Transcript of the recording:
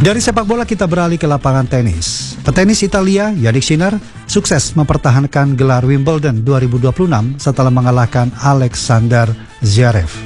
Dari sepak bola kita beralih ke lapangan tenis. Petenis Italia Jannik Sinner sukses mempertahankan gelar Wimbledon 2026 setelah mengalahkan Alexander Zverev.